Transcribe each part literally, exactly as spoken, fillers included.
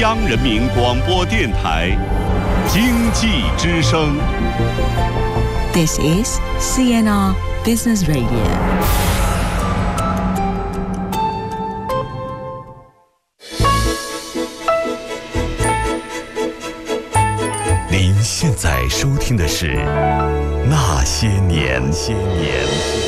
央人民广播电台经济之声。 This is C N R Business Radio。 您现在收听的是《那些年》。些年。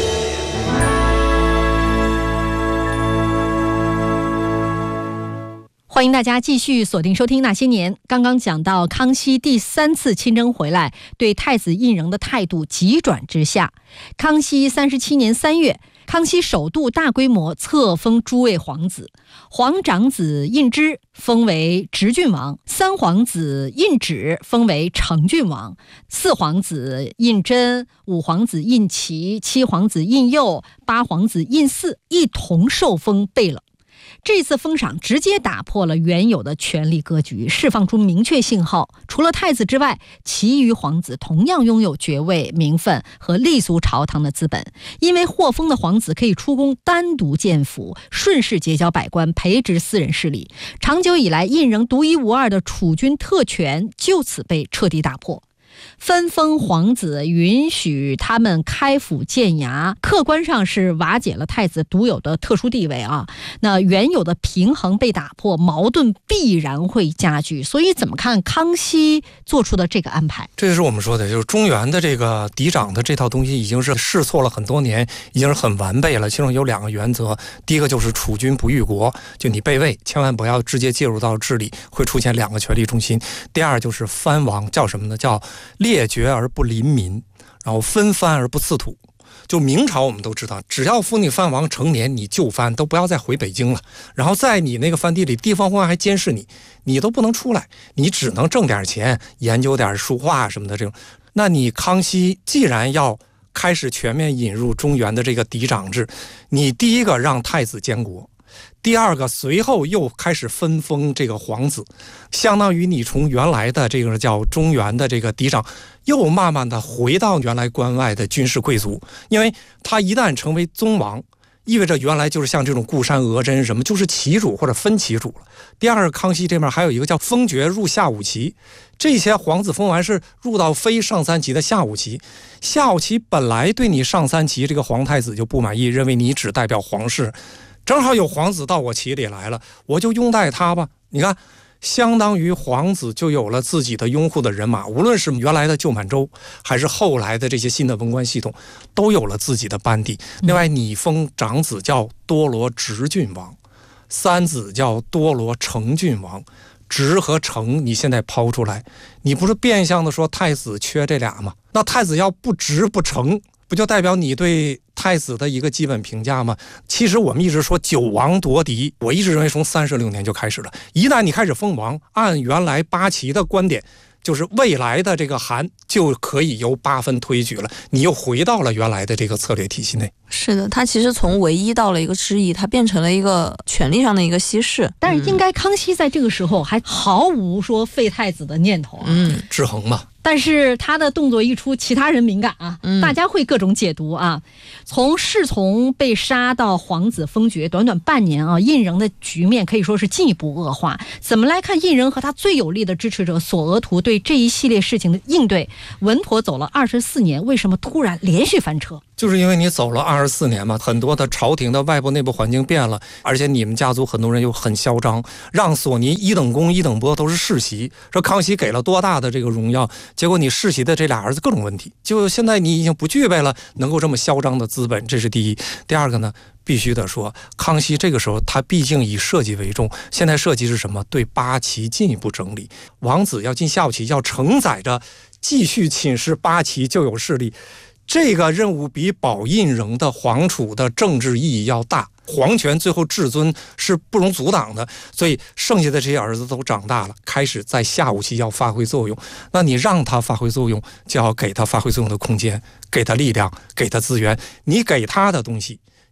欢迎大家继续锁定收听《那些年》。刚刚讲到康熙第三次亲征回来，对太子胤禛的态度急转直下。康熙三十七年三月，康熙首度大规模册封诸位皇子，皇长子胤芝封为直郡王，三皇子胤祉封为承郡王，四皇子胤禛、五皇子胤祺、七皇子胤佑、八皇子胤祀一同受封贝勒。这次封赏直接打破了原有的权力格局，释放出明确信号，除了太子之外，其余皇子同样拥有爵位、名分和立足朝堂的资本。因为获封的皇子可以出宫单独见府，顺势结交百官，培植私人势力。长久以来胤禛独一无二的储君特权就此被彻底打破。分封皇子，允许他们开府建衙，客观上是瓦解了太子独有的特殊地位啊。那原有的平衡被打破，矛盾必然会加剧。所以怎么看康熙做出的这个安排？ 这就是我们说的，就是中原的这个嫡长的这套东西已经是试错了很多年，已经是很完备了。其中有两个原则，第一个就是储君不御国，就你备位千万不要直接介入到治理，会出现两个权力中心。第二就是藩王，叫什么呢？叫列爵而不临民，然后分藩而不刺土。就明朝我们都知道，只要封你藩王成年，你就藩都不要再回北京了，然后在你那个藩地里，地方官还监视你，你都不能出来，你只能挣点钱，研究点书画什么的这种。那你康熙既然要开始全面引入中原的这个嫡长制，你第一个让太子监国，第二个随后又开始分封这个皇子，相当于你从原来的这个叫中原的这个嫡长，又慢慢的回到原来关外的军事贵族。因为他一旦成为宗王，意味着原来就是像这种固山额真什么，就是旗主或者分旗主了。第二个，康熙这边还有一个叫封爵入下五旗，这些皇子封完是入到非上三旗的下五旗。下五旗本来对你上三旗这个皇太子就不满意，认为你只代表皇室，正好有皇子到我旗里来了，我就拥戴他吧。你看，相当于皇子就有了自己的拥护的人马，无论是原来的旧满洲，还是后来的这些新的文官系统，都有了自己的班底。另外，你封长子叫多罗直郡王，三子叫多罗承郡王。直和承你现在抛出来，你不是变相的说太子缺这俩吗？那太子要不直不承，不就代表你对太子的一个基本评价吗？其实我们一直说九王夺嫡，我一直认为从三十六年就开始了。一旦你开始封王，按原来八旗的观点，就是未来的这个韩就可以由八分推举了，你又回到了原来的这个策略体系内。 是的，它其实从唯一到了一个之一，它变成了一个权力上的一个稀释。 但是应该康熙在这个时候还毫无说废太子的念头啊， 嗯，制衡嘛。 但是他的动作一出，其他人敏感啊，嗯、大家会各种解读啊。从侍从被杀到皇子封爵，短短半年啊，胤禛的局面可以说是进一步恶化。怎么来看胤禛和他最有力的支持者索额图对这一系列事情的应对？稳妥走了二十四年，为什么突然连续翻车？ 就是因为你走了二十四年嘛，很多的朝廷的外部内部环境变了，而且你们家族很多人又很嚣张，让索尼一等功一等波都是世袭，说康熙给了多大的这个荣耀，结果你世袭的这俩儿子各种问题，就现在你已经不具备了能够这么嚣张的资本，这是第一。第二个呢，必须得说，康熙这个时候他毕竟以社稷为重，现在社稷是什么？对八旗进一步整理，王子要进下五旗，要承载着继续侵蚀八旗旧有势力，这个任务比保胤禛的皇储的政治意义要大，皇权最后至尊是不容阻挡的，所以剩下的这些儿子都长大了，开始在下五旗要发挥作用。那你让他发挥作用，就要给他发挥作用的空间，给他力量，给他资源。你给他的东西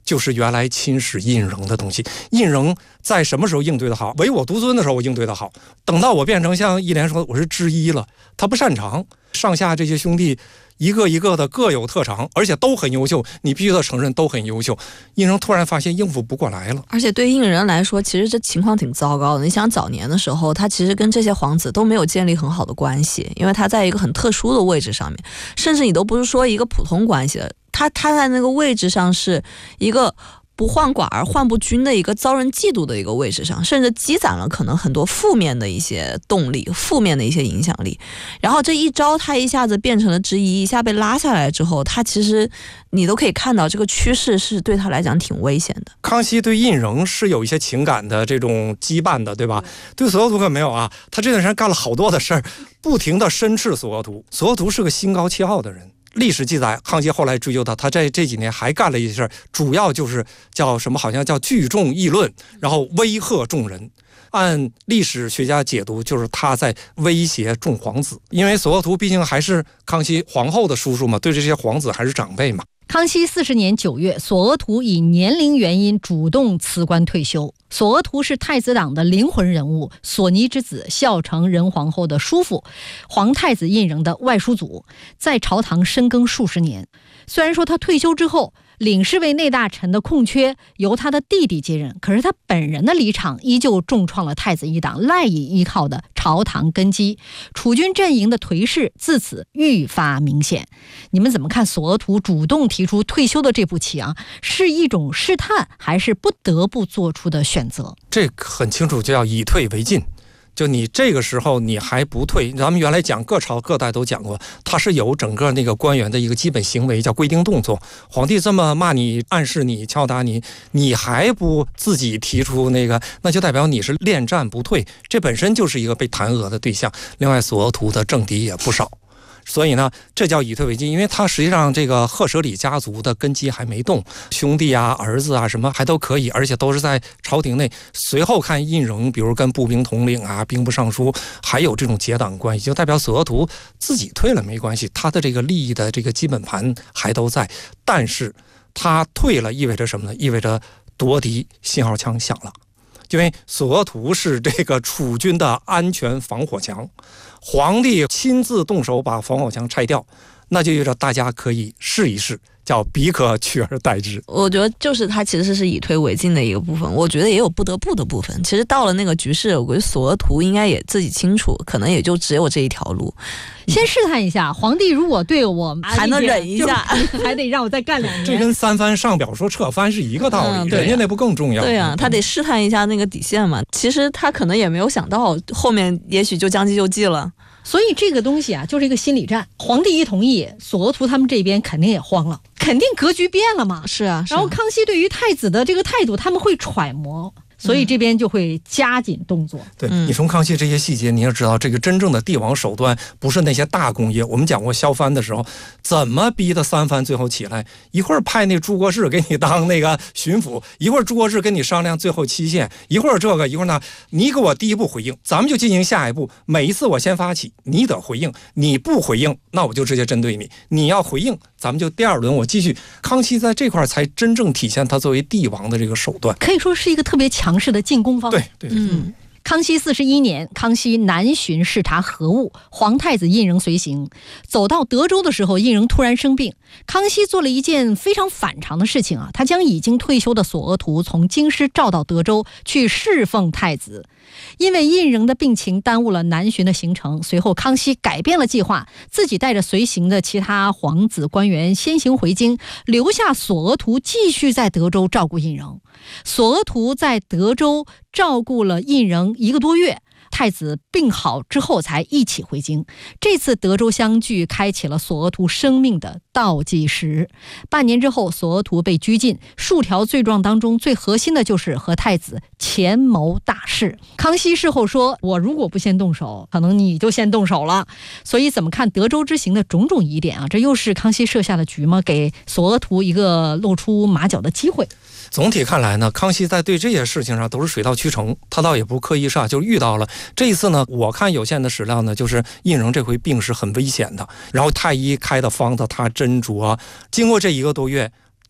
就是原来侵蚀胤禛的东西。胤禛在什么时候应对的好？唯我独尊的时候我应对的好，等到我变成像义莲说我是知一了，他不擅长，上下这些兄弟一个一个的各有特长，而且都很优秀，你必须得承认都很优秀。胤禛突然发现应付不过来了， 而且对胤禛来说，其实这情况挺糟糕的。你想早年的时候，他其实跟这些皇子都没有建立很好的关系，因为他在一个很特殊的位置上面，甚至你都不是说一个普通关系的，他他在那个位置上是一个不患寡而患不均的一个遭人嫉妒的一个位置上，甚至积攒了可能很多负面的一些动力，负面的一些影响力。然后这一招他一下子变成了知一，一下被拉下来之后，他其实你都可以看到这个趋势是对他来讲挺危险的。 康熙对胤禛是有一些情感的这种羁绊的，对吧？对索额图可没有啊，他这段时间干了好多的事儿，不停的申斥索额图。索额图是个心高气傲的人，历史记载，康熙后来追究他，他在这几年还干了一些事儿，主要就是叫什么，好像叫聚众议论，然后威吓众人。按历史学家解读，就是他在威胁众皇子，因为索额图毕竟还是康熙皇后的叔叔嘛，对这些皇子还是长辈嘛。 康熙四十年九月，索额图以年龄原因主动辞官退休。索额图是太子党的灵魂人物，索尼之子，孝成仁皇后的叔父，皇太子胤禛的外叔祖，在朝堂深耕数十年。虽然说他退休之后，领侍卫内大臣的空缺由他的弟弟接任，可是他本人的离场依旧重创了太子一党赖以依靠的朝堂根基，储君阵营的颓势自此愈发明显。你们怎么看索额图主动提出退休的这步棋啊？是一种试探，还是不得不做出的选择？ 这很清楚，就要以退为进。就你这个时候你还不退，咱们原来讲各朝各代都讲过，它是有整个那个官员的一个基本行为叫规定动作。皇帝这么骂你、暗示你、敲打你，你还不自己提出那个，那就代表你是恋战不退，这本身就是一个被弹劾的对象。另外索额图的政敌也不少，所以呢，这叫以退为进，因为他实际上这个赫舍里家族的根基还没动，兄弟啊、儿子啊什么还都可以，而且都是在朝廷内。随后看胤禛，比如跟步兵统领啊、兵部尚书，还有这种结党关系，就代表索额图自己退了没关系，他的这个利益的这个基本盘还都在。但是他退了意味着什么呢？意味着夺嫡信号枪响了。因为索额图是这个储君的安全防火墙，皇帝亲自动手把防火墙拆掉，那就意味着大家可以试一试，叫彼可取而代之。 我觉得就是他其实是以退为进的一个部分，我觉得也有不得不的部分。其实到了那个局势，我觉得索额图应该也自己清楚，可能也就只有这一条路。 先试探一下，皇帝如果对我还能忍一下， 还得让我再干两年。 这跟三藩上表说撤藩是一个道理，嗯啊、人家那不更重要？ 对啊，他得试探一下那个底线嘛。其实他可能也没有想到，后面也许就将计就计了。 所以这个东西啊，就是一个心理战。皇帝一同意，索额图他们这边肯定也慌了，肯定格局变了嘛。 是啊，是啊。 然后康熙对于太子的这个态度，他们会揣摩。所以这边就会加紧动作。 对，你从康熙这些细节，你也知道，这个真正的帝王手段不是那些大工业。我们讲过削藩的时候，怎么逼的三藩最后起来？一会儿派那朱国士给你当那个巡抚，一会儿朱国士跟你商量最后期限，一会儿这个，一会儿那，你给我第一步回应，咱们就进行下一步。每一次我先发起，你得回应，你不回应，那我就直接针对你。你要回应，咱们就第二轮我继续。康熙在这块才真正体现他作为帝王的这个手段， 可以说是一个特别强势的进攻方。 对对对， 嗯。康熙四十一年，康熙南巡视察河务，皇太子胤禛随行。走到德州的时候，胤禛突然生病。康熙做了一件非常反常的事情啊，他将已经退休的索额图从京师召到德州去侍奉太子。因为胤禛的病情耽误了南巡的行程，随后康熙改变了计划，自己带着随行的其他皇子官员先行回京，留下索额图继续在德州照顾胤禛。索额图在德州照顾了胤禛一个多月，太子病好之后才一起回京。这次德州相聚开启了索额图生命的倒计时。半年之后，索额图被拘禁，数条罪状当中最核心的就是和太子前谋大事。康熙事后说，我如果不先动手，可能你就先动手了。所以怎么看德州之行的种种疑点啊？这又是康熙设下的局吗？给索额图一个露出马脚的机会。 总体看来呢，康熙在对这些事情上都是水到渠成，他倒也不刻意煞，就遇到了。这一次呢，我看有限的史料呢，就是胤禛这回病是很危险的，然后太医开的方子他斟酌，经过这一个多月，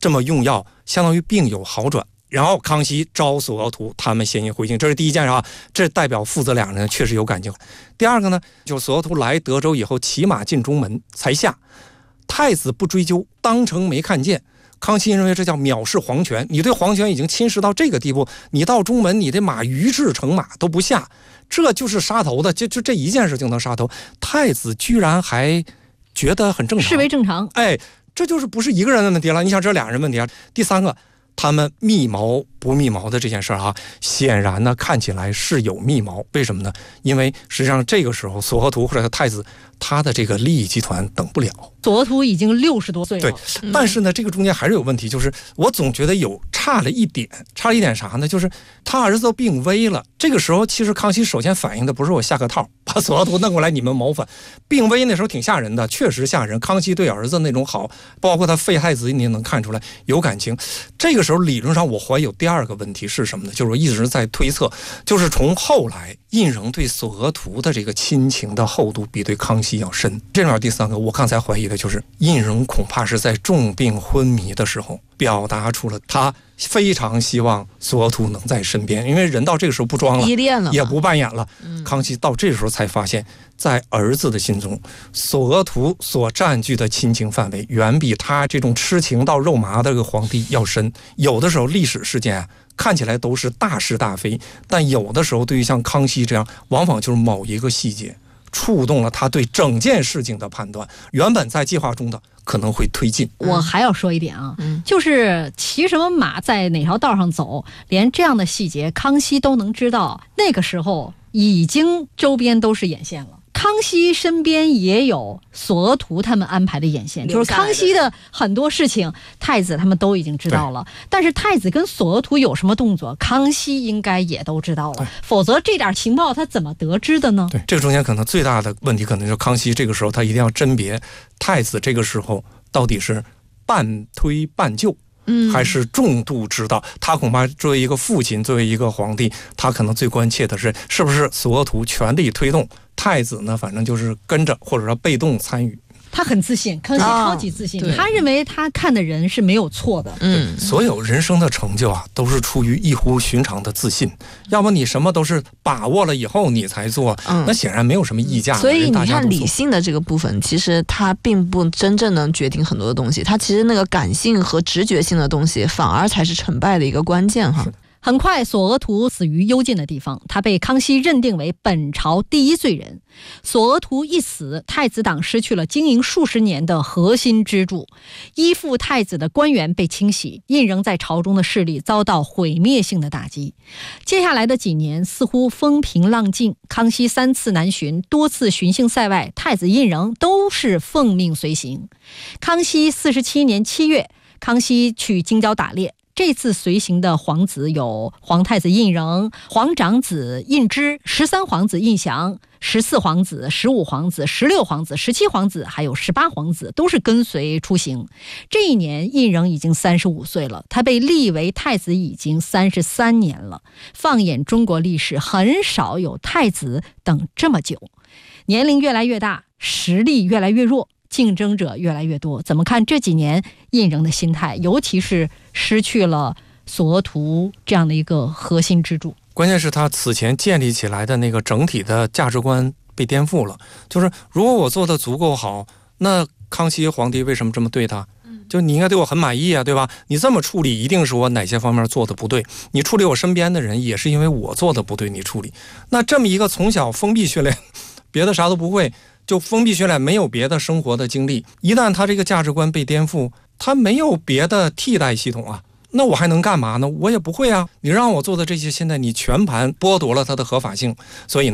这么用药，相当于病有好转。然后康熙招索额图他们先行回京，这是第一件事啊，这代表父子两人确实有感情。第二个呢，就索额图来德州以后骑马进中门才下，太子不追究，当成没看见。康熙认为这叫藐视皇权，你对皇权已经侵蚀到这个地步，你到中门你的马于制成马都不下，这就是杀头的，就就这一件事就能杀头。太子居然还觉得很正常， 视为正常。 哎，这就是不是一个人的问题了，你想这俩人问题啊。第三个，他们密谋不密谋的这件事啊，显然呢看起来是有密谋。为什么呢？因为实际上这个时候索额图或者太子他的这个利益集团等不了。 索额图已经六十多岁了， 对，但是呢，这个中间还是有问题，就是我总觉得有差了一点，差了一点啥呢？就是他儿子都病危了，这个时候其实康熙首先反应的不是我下个套把索额图弄过来你们谋反，病危那时候挺吓人的，确实吓人。康熙对儿子那种好，包括他废太子，你也能看出来有感情。这个时候理论上我怀疑有第二个问题是什么呢？就是我一直在推测，就是从后来胤禛对索额图的这个亲情的厚度比对康熙要深。这里面第三个，我刚才怀疑的就是胤禛恐怕是在重病昏迷的时候表达出了他非常希望索额图能在身边，因为人到这个时候不装了， 依恋了， 也不扮演了。 嗯、 康熙到这时候才发现，在儿子的心中，索额图所占据的亲情范围远比他这种痴情到肉麻的这个皇帝要深。有的时候历史事件啊，看起来都是大是大非，但有的时候对于像康熙这样，往往就是某一个细节触动了他对整件事情的判断，原本在计划中的可能会推进。 我还要说一点啊， 嗯、 就是骑什么马在哪条道上走，连这样的细节康熙都能知道，那个时候已经周边都是眼线了。康熙身边也有索额图他们安排的眼线，就是康熙的很多事情太子他们都已经知道了，但是太子跟索额图有什么动作康熙应该也都知道了，否则这点情报他怎么得知的呢？ 对，这个中间可能最大的问题可能就是康熙这个时候他一定要甄别太子这个时候到底是半推半就，嗯，还是重度指导。他恐怕作为一个父亲，作为一个皇帝，他可能最关切的是是不是索额图全力推动，太子呢反正就是跟着或者说被动参与。 他很自信，康熙超级自信、哦、他认为他看的人是没有错的。 嗯，所有人生的成就啊，都是出于异乎寻常的自信。要不你什么都是把握了以后你才做，嗯、那显然没有什么溢价。 所以你看理性的这个部分，其实它并不真正能决定很多的东西，它其实那个感性和直觉性的东西，反而才是成败的一个关键哈。 很快，索额图死于幽禁的地方，他被康熙认定为本朝第一罪人。索额图一死，太子党失去了经营数十年的核心支柱，依附太子的官员被清洗，胤禛在朝中的势力遭到毁灭性的打击。接下来的几年似乎风平浪静，康熙三次南巡，多次巡幸塞外，太子胤禛都是奉命随行。康熙四十七年七月，康熙去京郊打猎。这次随行的皇子有皇太子胤禛、皇长子胤芝、十三皇子胤祥、十四皇子、十五皇子、十六皇子、十七皇子，还有十八皇子，都是跟随出行。这一年，胤禛已经三十五岁了，他被立为太子已经三十三年了。放眼中国历史，很少有太子等这么久。年龄越来越大，实力越来越弱，竞争者越来越多。怎么看这几年胤禛的心态，尤其是失去了索额图这样的一个核心支柱？ 关键是他此前建立起来的那个整体的价值观被颠覆了。就是如果我做的足够好，那康熙皇帝为什么这么对他？就你应该对我很满意啊，对吧？你这么处理，一定是我哪些方面做的不对。你处理我身边的人，也是因为我做的不对，你处理。那这么一个从小封闭训练，别的啥都不会，就封闭训练，没有别的生活的经历，一旦他这个价值观被颠覆，他没有别的替代系统啊，那我还能干嘛呢？我也不会啊。你让我做的这些，现在你全盘剥夺了它的合法性，所以